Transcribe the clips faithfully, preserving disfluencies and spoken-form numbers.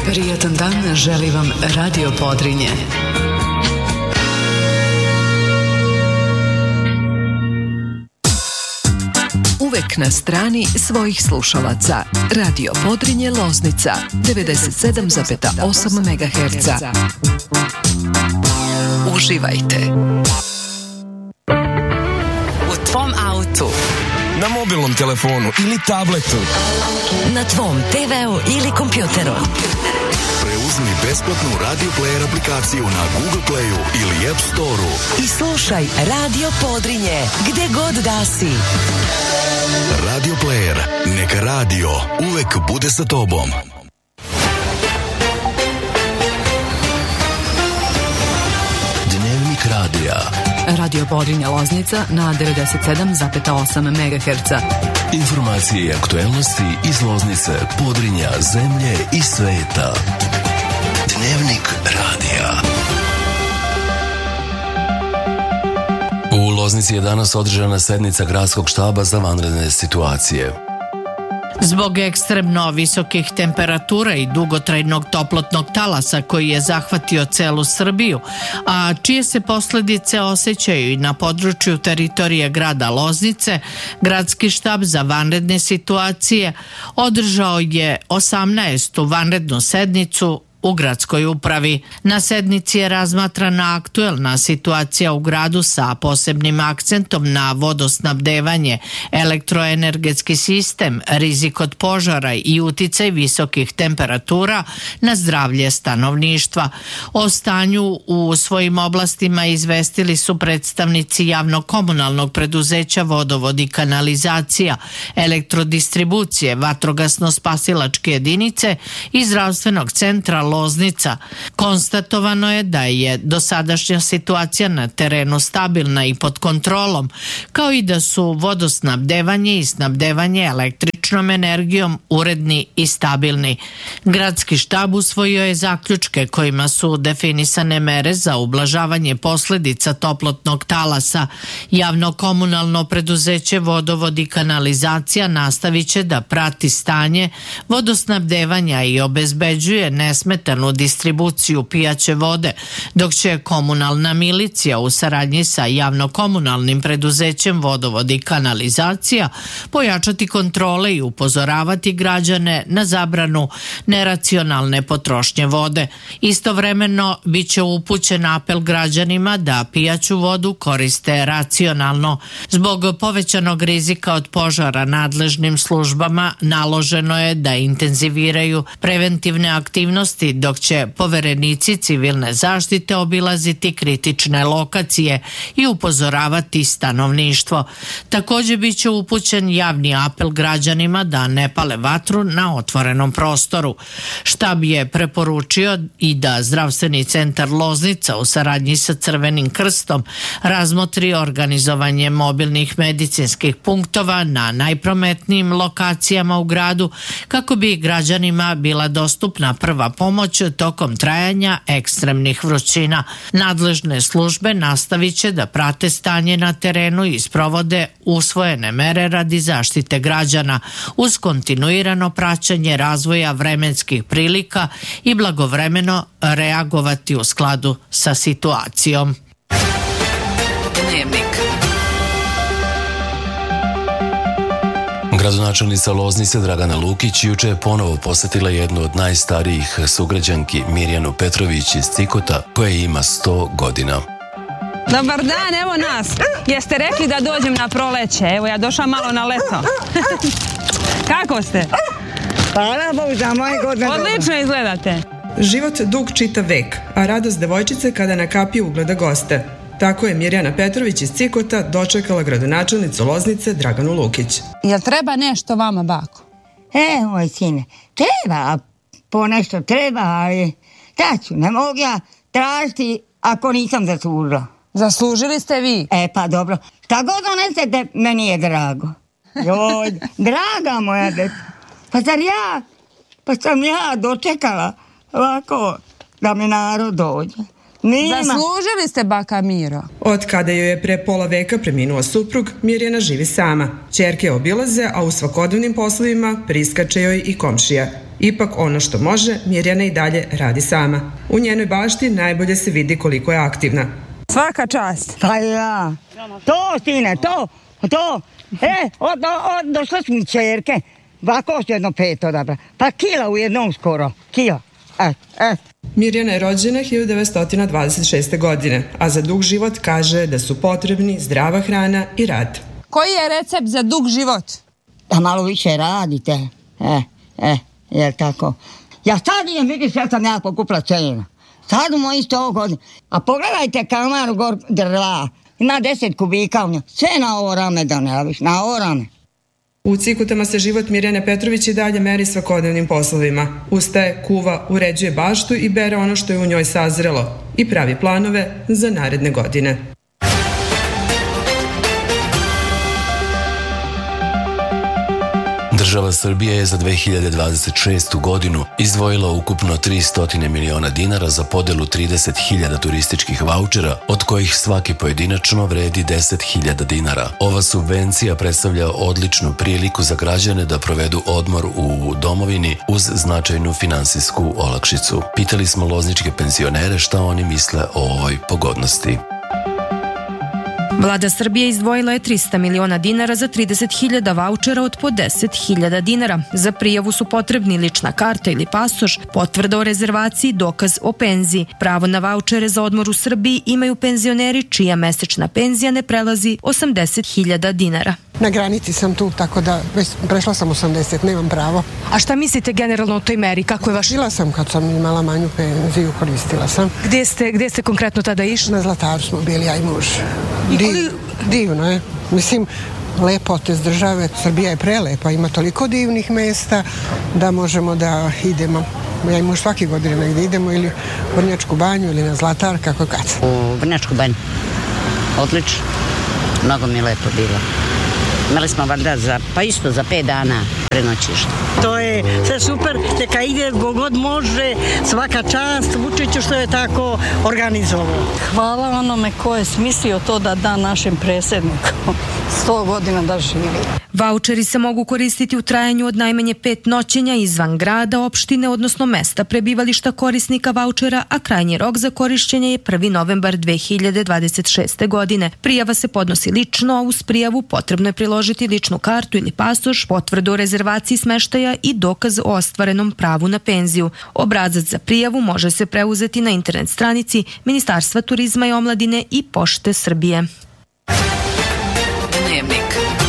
Prijatan dan želi vam Radio Podrinje. Uvek na strani svojih slušalaca. Radio Podrinje Loznica devedeset sedam zarez osam megaherca. Uživajte. U tvom autu, na mobilnom telefonu ili tabletu, na tvom te veu ili kompjuteru. Preuzmi besplatnu Radio Player aplikaciju na Google Playu ili App Storeu i slušaj Radio Podrinje gde god da si. Radio Player, neka radio uvek bude sa tobom. Dnevnik radija. Radio Podrinje Loznica na devedeset sedam zarez osam megaherca. Informacije i aktuelnosti iz Loznice, Podrinja, zemlje i sveta. Dnevnik radija. U Loznici je danas održana sednica Gradskog štaba za vanredne situacije. Zbog ekstremno visokih temperatura i dugotrajnog toplotnog talasa koji je zahvatio celu Srbiju, a čije se posledice osjećaju i na području teritorije grada Loznice, Gradski štab za vanredne situacije održao je osamnaestu vanrednu sednicu u gradskoj upravi. Na sednici je razmatrana aktuelna situacija u gradu sa posebnim akcentom na vodosnabdevanje, elektroenergetski sistem, rizik od požara i uticaj visokih temperatura na zdravlje stanovništva. O stanju u svojim oblastima izvestili su predstavnici javno-komunalnog preduzeća Vodovod i kanalizacija, elektrodistribucije, vatrogasno-spasilačke jedinice i zdravstvenog centra Loznica. Konstatovano je da je dosadašnja situacija na terenu stabilna i pod kontrolom, kao i da su vodosnabdevanje i snabdevanje električnom energijom uredni i stabilni. Gradski štab usvojio je zaključke kojima su definisane mere za ublažavanje posledica toplotnog talasa. Javno-komunalno preduzeće Vodovod i kanalizacija nastavit će da prati stanje vodosnabdevanja i obezbeđuje nesmetanu distribuciju pijaće vode, dok će komunalna milicija u saradnji sa javno-komunalnim preduzećem Vodovod i kanalizacija pojačati kontrole i upozoravati građane na zabranu neracionalne potrošnje vode. Istovremeno bit će upućen apel građanima da pijaću vodu koriste racionalno. Zbog povećanog rizika od požara nadležnim službama naloženo je da intenziviraju preventivne aktivnosti, dok će poverenici civilne zaštite obilaziti kritične lokacije i upozoravati stanovništvo. Također bit će upućen javni apel građanima da ne pale vatru na otvorenom prostoru. Štab je preporučio i da zdravstveni centar Loznica u saradnji sa Crvenim krstom razmotri organizovanje mobilnih medicinskih punktova na najprometnijim lokacijama u gradu kako bi građanima bila dostupna prva pomoć tokom trajanja ekstremnih vrućina. Nadležne službe nastavit će da prate stanje na terenu i sprovode usvojene mere radi zaštite građana uz kontinuirano praćenje razvoja vremenskih prilika i blagovremeno reagovati u skladu sa situacijom. Dnevnik. Gradonačelnica Loznice Dragana Lukić juče je ponovo posetila jednu od najstarijih sugrađanki Mirjanu Petrović iz Cikota koja ima sto godina. Dobar dan, evo nas. Jeste rekli da dođem na proleće? Evo ja došla malo na leto. Kako ste? Hvala Bogu za moje godine. Odlično izgledate. Život dug čita vek, a radost devojčice kada na kapiju ugleda goste. Tako je Mirjana Petrović iz Cikota dočekala gradonačelnicu Loznice Draganu Lukić. Jel treba nešto vama, bako? E, moj sine, treba, ponešto treba, ali taću, ne mogu ja tražiti ako nisam zaslužila. Zaslužili ste vi. E, pa dobro, šta god donesete, meni je drago. Joj, draga moja djeca, pa zar ja, pa sam ja dočekala ovako da mi narod dođe. Nima. Zaslužili ste, baka Miro. Od kada joj je pre pola veka preminuo suprug, Mirjana živi sama. Ćerke obilaze, a u svakodnevnim poslovima priskače joj i komšija. Ipak ono što može, Mirjana i dalje radi sama. U njenoj bašti najbolje se vidi koliko je aktivna. Svaka čast. Pa ja. To, sine, to, to. E, od, od, došle su mi čerke. Ovako su jedno pet odabra. Pa kila u jednom skoro. Kila. E, e. Mirjana je rođena hiljadu devetsto dvadeset šeste. godine, a za dug život kaže da su potrebni zdrava hrana i rad. Koji je recept za dug život? Da malo više radite. E, e, je tako. Ja sad idem, vidiš, ja sam ja pokupila cena. Sad u moji sto godina. A pogledajte kamaru gor drva. Ima deset kubika u njoj. Sve na ovo rame da ne laviš, na ovo rame. U Cikotama se život Mirjane Petrović i dalje meri svakodnevnim poslovima. Ustaje, kuva, uređuje baštu i bere ono što je u njoj sazrelo i pravi planove za naredne godine. Država Srbije je za dve hiljade dvadeset šestu. godinu izdvojila ukupno tristo miliona dinara za podelu trideset hiljada turističkih vaučera, od kojih svaki pojedinačno vredi deset hiljada dinara. Ova subvencija predstavlja odličnu priliku za građane da provedu odmor u domovini uz značajnu finansijsku olakšicu. Pitali smo lozničke penzionere šta oni misle o ovoj pogodnosti. Vlada Srbije izdvojila je trista miliona dinara za trideset hiljada vaučera od po deset hiljada dinara. Za prijavu su potrebni lična karta ili pasoš, potvrda o rezervaciji, dokaz o penziji. Pravo na vaučere za odmor u Srbiji imaju penzioneri čija mesečna penzija ne prelazi osamdeset hiljada dinara. Na granici sam tu, tako da prešla sam osamdeset, nemam pravo. A šta mislite generalno o toj meri? Kako je vaš... Žila sam kad sam imala manju penziju, koristila sam. Gdje ste, gdje ste konkretno tada išli? Na Zlataru smo bili, ja i muž. Div, divno je. Mislim, lepotez države. Srbija je prelepa, ima toliko divnih mesta da možemo da idemo. Ja i muž svake godine negdje idemo ili u Vrnjačku banju ili na Zlatar, kako kad. U Vrnjačku banju. Odlično. Mnogo mi je lepo bilo. Imali smo valjda za, pa isto za pet dana prenoćište. To je sve super, neka ide god može, svaka čast Vučiću što je tako organizovao. Hvala onome ko je smislio to da da našem predsjedniku. sto godina da živi. Vaučeri se mogu koristiti u trajanju od najmanje pet noćenja izvan grada, opštine, odnosno mesta prebivališta korisnika vaučera, a krajnji rok za korišćenje je prvi novembar dve hiljade dvadeset šeste. godine. Prijava se podnosi lično, a uz prijavu potrebno je priložiti ličnu kartu ili pasoš, potvrdu o rezervaciji smeštaja i dokaz o ostvarenom pravu na penziju. Obrazac za prijavu može se preuzeti na internet stranici Ministarstva turizma i omladine i Pošte Srbije. Dnevnik.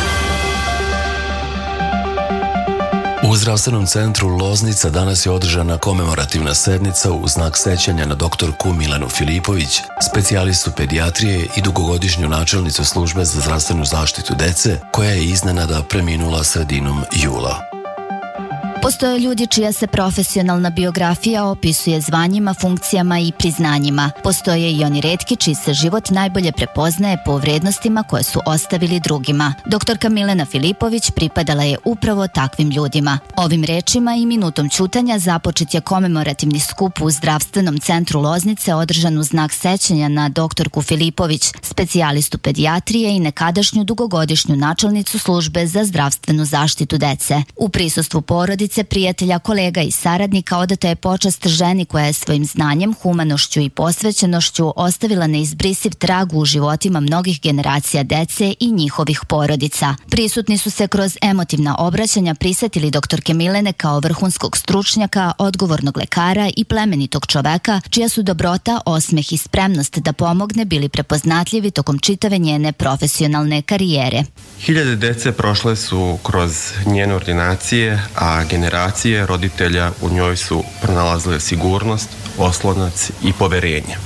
U zdravstvenom centru Loznica danas je održana komemorativna sednica u znak sećanja na doktorku Milenu Filipović, specijalistu pedijatrije i dugogodišnju načelnicu službe za zdravstvenu zaštitu dece, koja je iznenada preminula sredinom jula. Postoje ljudi čija se profesionalna biografija opisuje zvanjima, funkcijama i priznanjima. Postoje i oni retki čiji se život najbolje prepoznaje po vrednostima koje su ostavili drugima. Doktorka Milena Filipović pripadala je upravo takvim ljudima. Ovim rečima i minutom ćutanja započet je komemorativni skup u zdravstvenom centru Loznice održan u znak sećanja na doktorku Filipović, specijalistu pedijatrije i nekadašnju dugogodišnju načelnicu službe za zdravstvenu zaštitu dece. U prisustvu porodice, prijatelja, kolega i saradnika odata je počast ženi koja je svojim znanjem, humanošću i posvećenošću ostavila neizbrisiv trag u životima mnogih generacija dece i njihovih porodica. Prisutni su se kroz emotivna obraćanja prisetili doktorke Milene kao vrhunskog stručnjaka, odgovornog lekara i plemenitog čoveka, čija su dobrota, osmeh i spremnost da pomogne bili prepoznatljivi tokom čitave njene profesionalne karijere. Hiljade dece prošle su kroz njene ordinacije, a generacije roditelja u njoj su pronalazile sigurnost, oslonac i poverenje.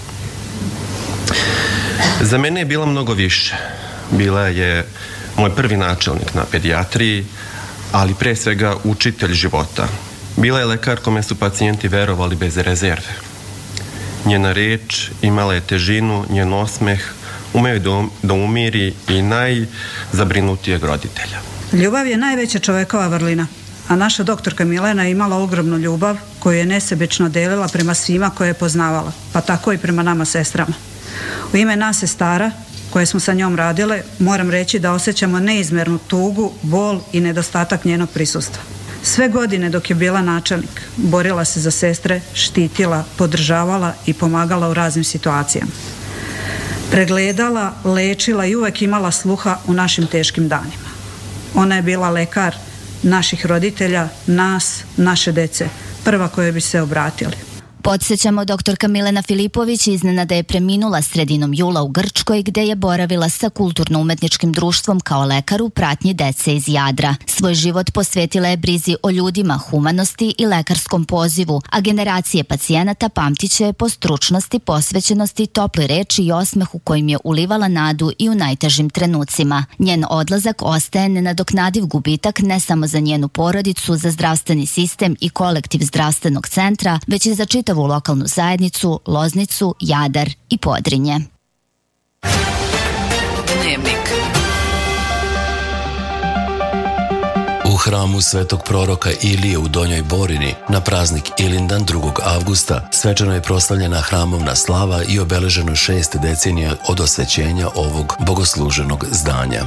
Za mene je bila mnogo više. Bila je moj prvi načelnik na pedijatriji, ali pre svega učitelj života. Bila je lekar kome su pacijenti verovali bez rezerve. Njena reč imala je težinu, njen osmeh umeo da umiri i najzabrinutijeg roditelja. Ljubav je najveća čovekova vrlina, a naša doktorka Milena je imala ogromnu ljubav koju je nesebično delila prema svima koje je poznavala, pa tako i prema nama sestrama. U ime nas sestara, koje smo sa njom radile, moram reći da osjećamo neizmernu tugu, bol i nedostatak njenog prisustva. Sve godine dok je bila načelnik, borila se za sestre, štitila, podržavala i pomagala u raznim situacijama. Pregledala, lečila i uvek imala sluha u našim teškim danima. Ona je bila lekar naših roditelja, nas, naše dece, prva kojoj bi se obratili. Podsjećamo, doktorka Milena Filipović iznenada je preminula sredinom jula u Grčkoj, gde je boravila sa kulturno-umetničkim društvom kao lekar u pratnji dece iz Jadra. Svoj život posvetila je brizi o ljudima, humanosti i lekarskom pozivu, a generacije pacijenata pamtiće je po stručnosti, posvećenosti, toploj reči i osmehu kojim je ulivala nadu i u najtežim trenucima. Njen odlazak ostaje nenadoknadiv gubitak ne samo za njenu porodicu, za zdravstveni sistem i kolektiv zdravstvenog centra, već i za čitavu u lokalnu zajednicu, Loznicu, Jadar i Podrinje. Dnevnik. U hramu svetog proroka Ilije u Donjoj Borini na praznik Ilindan drugog avgusta svečano je proslavljena hramovna slava i obeleženo šest decenija od osvećenja ovog bogosluženog zdanja.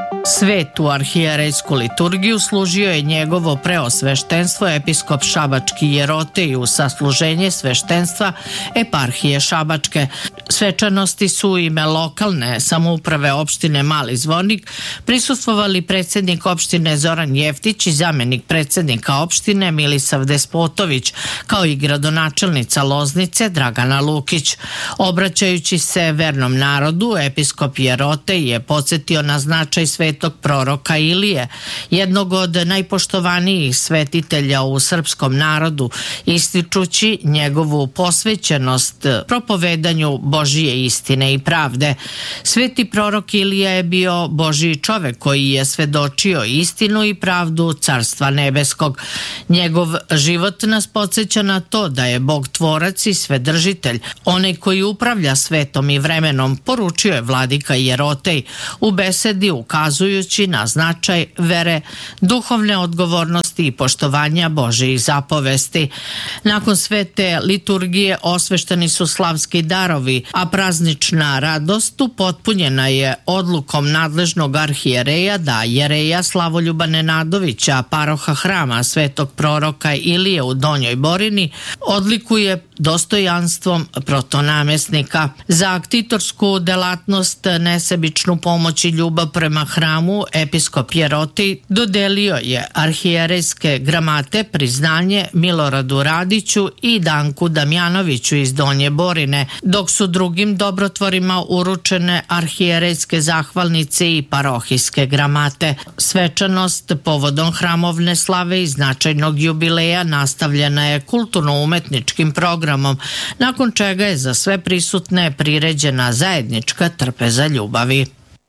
Svetu arhijerejsku liturgiju služio je njegovo preosveštenstvo episkop Šabački Jerotej u sasluženje sveštenstva eparhije Šabačke. Svečanosti su u ime lokalne samouprave opštine Mali Zvornik prisustvovali predsjednik opštine Zoran Jeftić i zamjenik predsjednika opštine Milisav Despotović, kao i gradonačelnica Loznice Dragana Lukić. Obraćajući se vernom narodu, episkop Jerotej je podsjetio na značaj svetog proroka Ilije, jednog od najpoštovanijih svetitelja u srpskom narodu, ističući njegovu posvećenost propovedanju Božije istine i pravde. Sveti prorok Ilija je bio Božiji čovek koji je svedočio istinu i pravdu Carstva nebeskog. Njegov život nas podsjeća na to da je Bog tvorac i svedržitelj, onaj koji upravlja svetom i vremenom, poručio je vladika Jerotej u besedi ukazujući na značaj vere, duhovne odgovornosti i poštovanja Božijih zapovesti. Nakon svete liturgije osvešteni su slavski darovi, a praznična radost upotpunjena je odlukom nadležnog arhijereja da jereja Slavoljuba Nenadovića, paroha hrama svetog proroka Ilije u Donjoj Borini, odlikuje dostojanstvom protonamjesnika. Za aktitorsku delatnost, nesebičnu pomoć i ljubav prema hramu, episkop Jerotej dodelio je arhijerejske gramate priznanje Miloradu Radiću i Danku Damjanoviću iz Donje Borine, dok su drugim dobrotvorima uručene arhijerejske zahvalnice i parohijske gramate. Svečanost povodom hramovne slave i značajnog jubileja nastavljena je kulturno-umetničkim programom, nakon čega je za sve prisutne priređena zajednička trpeza ljubavi.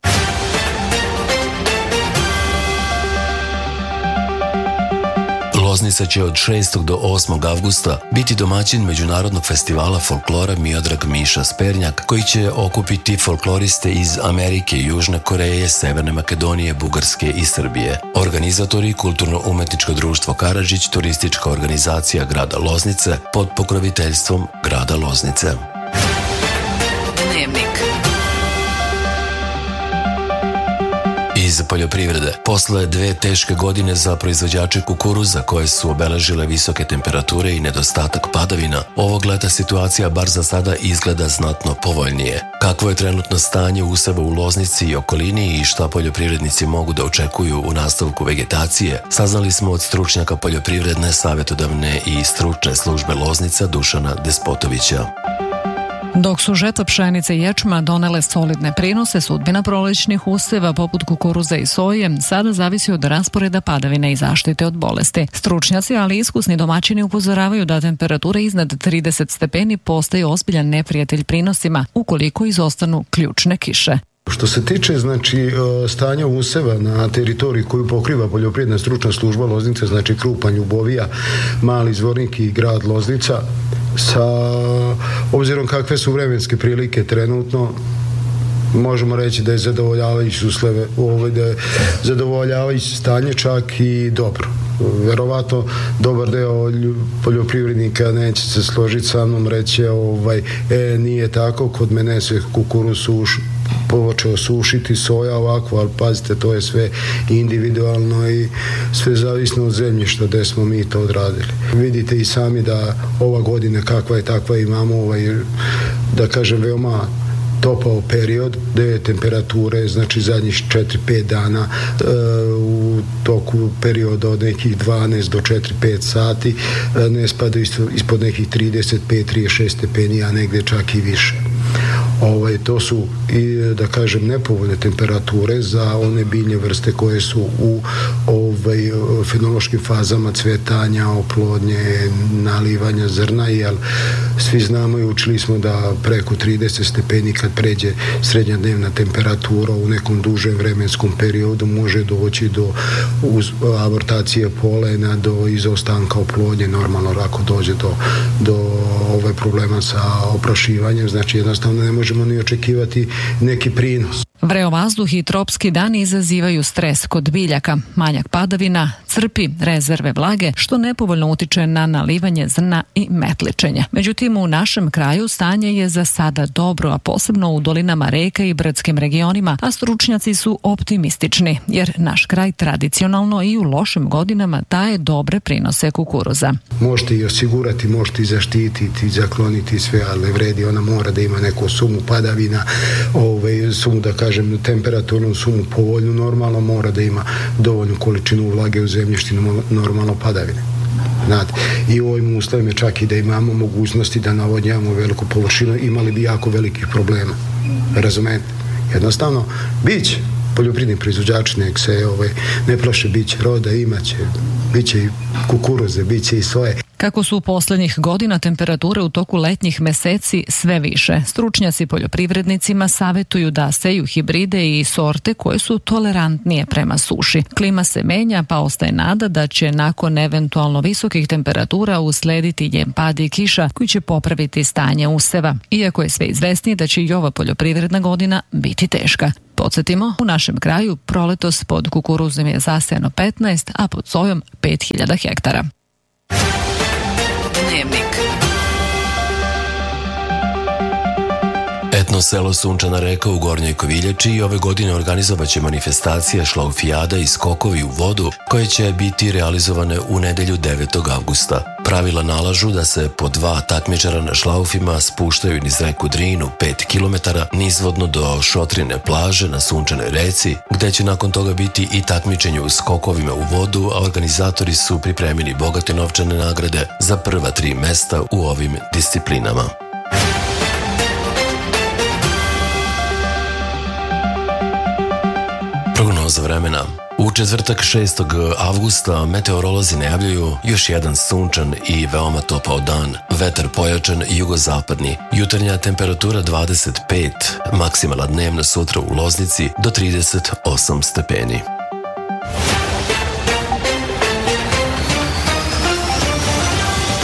Loznica će od šestog do osmog avgusta biti domaćin Međunarodnog festivala folklora Miodrag Miša Spernjak, koji će okupiti folkloriste iz Amerike, Južne Koreje, Severne Makedonije, Bugarske i Srbije. Organizatori Kulturno-umetničko društvo Karadžić, turistička organizacija grada Loznice pod pokroviteljstvom grada Loznice. Dnevnik. Iz poljoprivrede. Posle dve teške godine za proizvođače kukuruza koje su obeležile visoke temperature i nedostatak padavina, ovog leta situacija bar za sada izgleda znatno povoljnije. Kakvo je trenutno stanje useva u Loznici i okolini i šta poljoprivrednici mogu da očekuju u nastavku vegetacije, saznali smo od stručnjaka poljoprivredne, savjetodavne i stručne službe Loznica Dušana Despotovića. Dok su žetva pšenice i ječma donele solidne prinose, sudbina prolećnih useva poput kukuruza i soje sada zavisi od rasporeda padavine i zaštite od bolesti. Stručnjaci, ali iskusni domaćini upozoravaju da temperature iznad trideset stepeni postaju ozbiljan neprijatelj prinosima ukoliko izostanu ključne kiše. Što se tiče znači stanja useva na teritoriji koju pokriva poljoprivredna stručna služba Loznice, znači Krupanj, Ljubovija, Mali Zvornik i grad Loznica, sa obzirom kakve su vremenske prilike trenutno, možemo reći da je zadovoljavajući uslove, da je zadovoljavajući stanje, čak i dobro. Verovatno dobar deo poljoprivrednika neće se složiti sa mnom, reći ovaj, e, nije tako, kod mene se kukuruz suši počeo sušiti soja ovako, ali pazite, to je sve individualno i sve zavisno od zemljišta gde smo mi to odradili. Vidite i sami da ova godina kakva je takva, imamo ovaj, da kažem, veoma topao period, gde je temperature, znači zadnjih četiri pet dana e, u toku perioda od nekih dvanaest do četiri pet sati e, ne spada ispod nekih trideset pet trideset šest stepeni, a negde čak i više. Ovaj, to su i, da kažem, nepovoljne temperature za one biljne vrste koje su u ovaj, fenološkim fazama cvetanja, oplodnje, nalivanja zrna, jer svi znamo i učili smo da preko trideset stepeni kad pređe srednja dnevna temperatura u nekom dužem vremenskom periodu može doći do uz, abortacije polena, do izostanka oplodnje, normalno ako dođe do, do ovaj problema sa oprašivanjem, znači jednostavno ne možemo ni očekivati neki prinos. Vreo vazduh i tropski dani izazivaju stres kod biljaka. Manjak padavina crpi rezerve vlage, što nepovoljno utiče na nalivanje zrna i metličenje. Međutim, u našem kraju stanje je za sada dobro, a posebno u dolinama reka i brdskim regionima, a stručnjaci su optimistični, jer naš kraj tradicionalno i u lošim godinama daje dobre prinose kukuruza. Možete i osigurati, možete i zaštititi, i zakloniti sve, ali ne vredi, ona mora da ima neku sumu padavina, ovaj, sumu, da kažem, temperaturnu sumu povoljnu, normalno mora da ima dovoljnu količinu vlage u zemljišti, normalno padavine. Znate, i u ovim uslovima čak i da imamo mogućnosti da navodnjavamo veliku površinu, imali bi jako velikih problema. Razumete? Jednostavno, biće poljoprivredni proizvođači, nek se ovaj, ne plaše, biće roda, imaće, biće i kukuruze, biće i soje. Kako su u poslednjih godina temperature u toku letnjih meseci sve više, stručnjaci poljoprivrednicima savetuju da seju hibride i sorte koje su tolerantnije prema suši. Klima se menja, pa ostaje nada da će nakon eventualno visokih temperatura uslediti njen pad i kiša koji će popraviti stanje useva. Iako je sve izvesnije da će i ova poljoprivredna godina biti teška. Podsjetimo, u našem kraju proletos pod kukuruzom je zasejano petnaest, a pod sojom pet hiljada hektara. Dnevnik. Etno selo Sunčana reka u Gornjoj Koviljači i ove godine organizovaće manifestacija šlaufijada i skokovi u vodu koje će biti realizovane u nedelju devetog avgusta. Pravila nalažu da se po dva takmičara na šlaufima spuštaju niz reku Drinu pet kilometara nizvodno do Šotrine plaže na Sunčanoj reci, gde će nakon toga biti i takmičenje u skokovima u vodu, a organizatori su pripremili bogate novčane nagrade za prva tri mesta u ovim disciplinama. Prognoza vremena. U četvrtak šestog avgusta meteorolozi najavljuju još jedan sunčan i veoma topao dan. Vetar pojačan jugozapadni. Jutarnja temperatura dvadeset pet, maksimalna dnevna sutra u Loznici do trideset osam stepeni.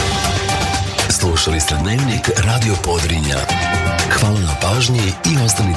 Slušali ste Dnevnik Radio Podrinja. Hvala na pažnji i ostanite